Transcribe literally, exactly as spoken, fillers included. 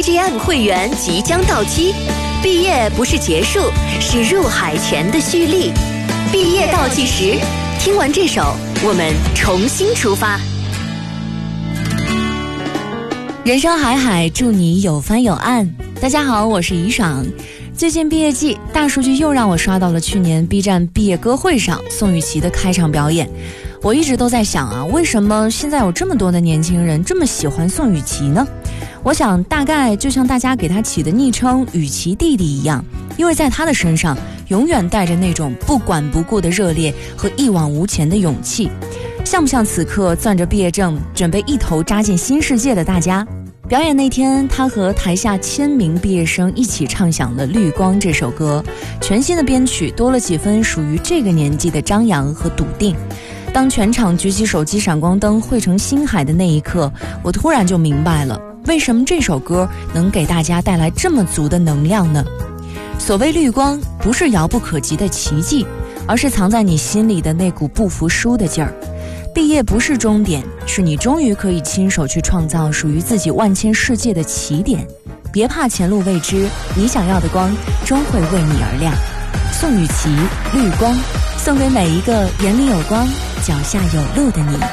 G M 会员即将到期，毕业不是结束，是入海前的蓄力。毕业倒计时，听完这首，我们重新出发。 人生海海，祝你有帆有岸。大家好，我是怡爽。最近毕业季，大数据又让我刷到了去年 B 站毕业歌会上宋雨琦的开场表演。我一直都在想啊，为什么现在有这么多的年轻人这么喜欢宋雨琦呢？我想大概就像大家给他起的昵称雨琦弟弟一样，因为在他的身上永远带着那种不管不顾的热烈和一往无前的勇气。像不像此刻攥着毕业证准备一头扎进新世界的大家？表演那天，他和台下千名毕业生一起唱响了《绿光》这首歌，全新的编曲多了几分属于这个年纪的张扬和笃定。当全场举起手机闪光灯汇成星海的那一刻，我突然就明白了，为什么这首歌能给大家带来这么足的能量呢？所谓绿光，不是遥不可及的奇迹，而是藏在你心里的那股不服输的劲儿。毕业不是终点，是你终于可以亲手去创造属于自己万千世界的起点。别怕前路未知，你想要的光终会为你而亮。宋雨琦，绿光，送给每一个眼里有光、脚下有路的你。